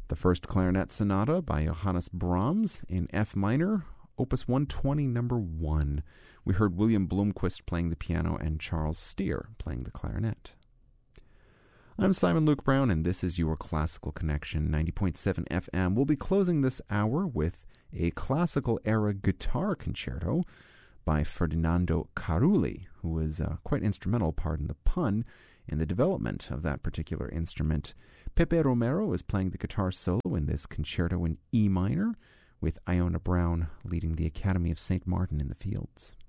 The First Clarinet Sonata by Johannes Brahms in F minor, Opus 120, number 1. We heard William Blomquist playing the piano and Charles Steer playing the clarinet. I'm Simon Luke Brown, and this is your Classical Connection, 90.7 FM. We'll be closing this hour with a classical-era guitar concerto by Ferdinando Carulli, who was quite instrumental, pardon the pun, in the development of that particular instrument. Pepe Romero is playing the guitar solo in this concerto in E minor, with Iona Brown leading the Academy of St. Martin in the Fields.